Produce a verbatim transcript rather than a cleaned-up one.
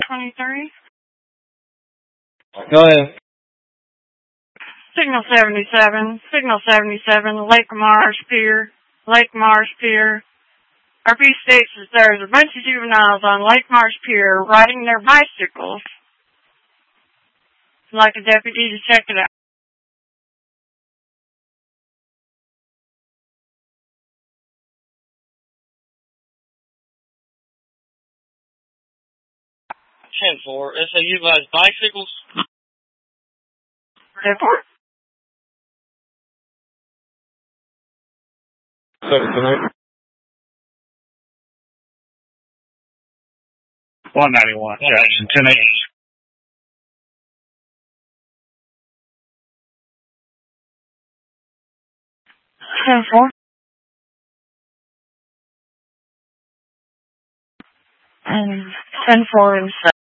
twenty-three. Go ahead. Signal seventy-seven. Signal seventy-seven. Lake Mars Pier. Lake Mars Pier. R P states that there's a bunch of juveniles on Lake Mars Pier riding their bicycles. I'd like a deputy to check it out. ten four. S A U buys bicycles? ten four. Section one ninety-one. Jackson, ten eighty. ten four. And ten four and seven.